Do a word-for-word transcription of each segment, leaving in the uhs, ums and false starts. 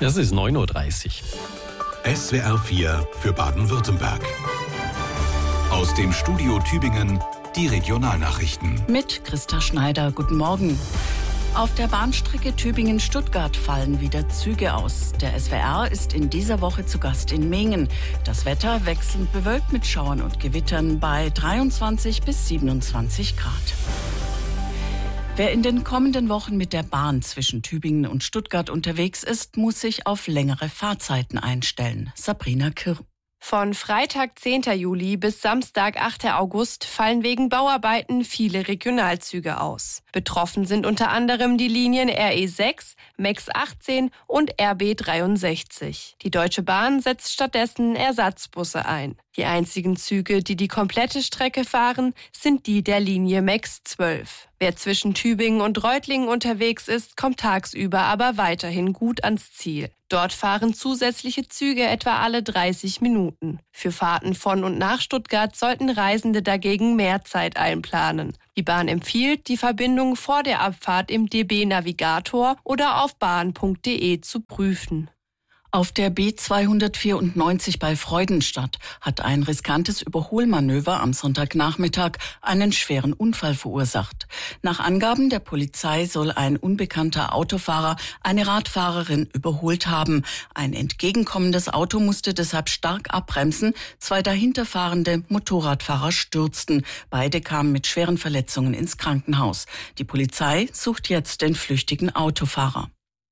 Es ist neun Uhr dreißig. S W R vier für Baden-Württemberg. Aus dem Studio Tübingen die Regionalnachrichten. Mit Christa Schneider, guten Morgen. Auf der Bahnstrecke Tübingen-Stuttgart fallen wieder Züge aus. Der S W R ist in dieser Woche zu Gast in Mengen. Das Wetter wechselnd bewölkt mit Schauern und Gewittern bei dreiundzwanzig bis siebenundzwanzig Grad. Wer in den kommenden Wochen mit der Bahn zwischen Tübingen und Stuttgart unterwegs ist, muss sich auf längere Fahrzeiten einstellen. Sabrina Kirr. Von Freitag, zehnten Juli bis Samstag, achten August fallen wegen Bauarbeiten viele Regionalzüge aus. Betroffen sind unter anderem die Linien R E sechs, MEX achtzehn und R B dreiundsechzig. Die Deutsche Bahn setzt stattdessen Ersatzbusse ein. Die einzigen Züge, die die komplette Strecke fahren, sind die der Linie MEX zwölf. Wer zwischen Tübingen und Reutlingen unterwegs ist, kommt tagsüber aber weiterhin gut ans Ziel. Dort fahren zusätzliche Züge etwa alle dreißig Minuten. Für Fahrten von und nach Stuttgart sollten Reisende dagegen mehr Zeit einplanen. Die Bahn empfiehlt, die Verbindung vor der Abfahrt im D B-Navigator oder auf bahn punkt de zu prüfen. Auf der B zweihundertvierundneunzig bei Freudenstadt hat ein riskantes Überholmanöver am Sonntagnachmittag einen schweren Unfall verursacht. Nach Angaben der Polizei soll ein unbekannter Autofahrer eine Radfahrerin überholt haben. Ein entgegenkommendes Auto musste deshalb stark abbremsen. Zwei dahinterfahrende Motorradfahrer stürzten. Beide kamen mit schweren Verletzungen ins Krankenhaus. Die Polizei sucht jetzt den flüchtigen Autofahrer.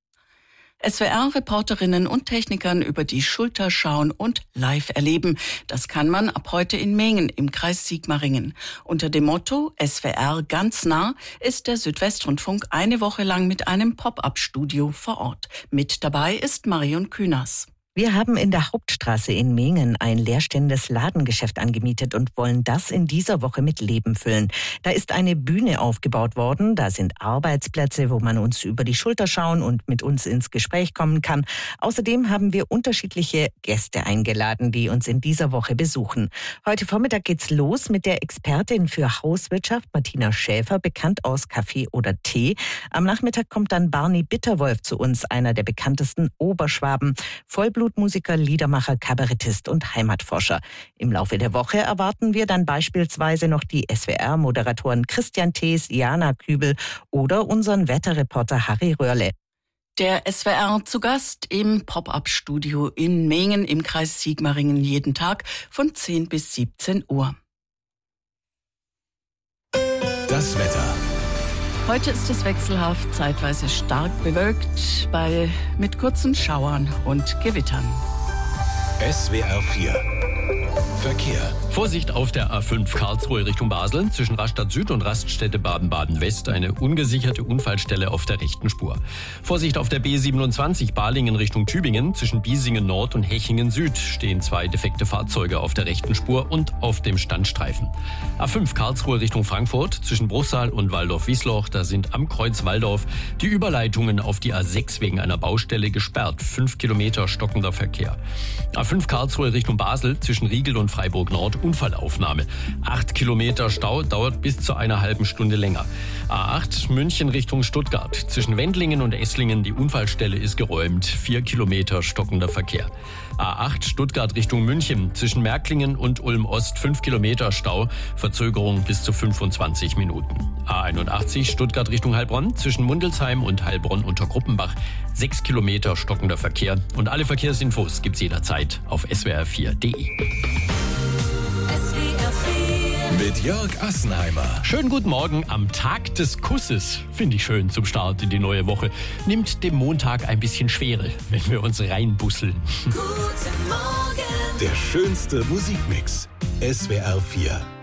S W R-Reporterinnen und Technikern über die Schulter schauen und live erleben. Das kann man ab heute in Mengen im Kreis Sigmaringen. Unter dem Motto S W R ganz nah ist der Südwestrundfunk eine Woche lang mit einem Pop-up-Studio vor Ort. Mit dabei ist Marion Künast. Wir haben in der Hauptstraße in Mengen ein leerstehendes Ladengeschäft angemietet und wollen das in dieser Woche mit Leben füllen. Da ist eine Bühne aufgebaut worden, da sind Arbeitsplätze, wo man uns über die Schulter schauen und mit uns ins Gespräch kommen kann. Außerdem haben wir unterschiedliche Gäste eingeladen, die uns in dieser Woche besuchen. Heute Vormittag geht's los mit der Expertin für Hauswirtschaft Martina Schäfer, bekannt aus Kaffee oder Tee. Am Nachmittag kommt dann Barney Bitterwolf zu uns, einer der bekanntesten Oberschwaben, Vollblut Musiker, Liedermacher, Kabarettist und Heimatforscher. Im Laufe der Woche erwarten wir dann beispielsweise noch die S W R-Moderatoren Christian Thees, Jana Kübel oder unseren Wetterreporter Harry Röhrle. Der S W R zu Gast im Pop-up-Studio in Mengen im Kreis Sigmaringen jeden Tag von zehn bis siebzehn Uhr. Das Wetter. Heute ist es wechselhaft, zeitweise stark bewölkt, bei, mit kurzen Schauern und Gewittern. S W R vier Verkehr. Vorsicht auf der A fünf Karlsruhe Richtung Basel, zwischen Rastatt Süd und Raststätte Baden-Baden-West, eine ungesicherte Unfallstelle auf der rechten Spur. Vorsicht auf der B siebenundzwanzig Balingen Richtung Tübingen, zwischen Biesingen Nord und Hechingen Süd stehen zwei defekte Fahrzeuge auf der rechten Spur und auf dem Standstreifen. A fünf Karlsruhe Richtung Frankfurt, zwischen Bruchsal und Waldorf-Wiesloch, da sind am Kreuz Waldorf die Überleitungen auf die A sechs wegen einer Baustelle gesperrt. Fünf Kilometer stockender Verkehr. A fünf Karlsruhe Richtung Basel, zwischen Riegel und Freiburg Nord, Unfallaufnahme. Acht Kilometer Stau, dauert bis zu einer halben Stunde länger. A acht München Richtung Stuttgart. Zwischen Wendlingen und Esslingen, die Unfallstelle ist geräumt. Vier Kilometer stockender Verkehr. A acht Stuttgart Richtung München. Zwischen Märklingen und Ulm Ost fünf Kilometer Stau. Verzögerung bis zu fünfundzwanzig Minuten. A einundachtzig Stuttgart Richtung Heilbronn. Zwischen Mundelsheim und Heilbronn unter Gruppenbach. Sechs Kilometer stockender Verkehr. Und alle Verkehrsinfos gibt's jederzeit auf s w r vier punkt de. Mit Jörg Assenheimer. Schönen guten Morgen am Tag des Kusses. Finde ich schön zum Start in die neue Woche. Nimmt dem Montag ein bisschen Schwere, wenn wir uns reinbusseln. Guten Morgen. Der schönste Musikmix. S W R vier.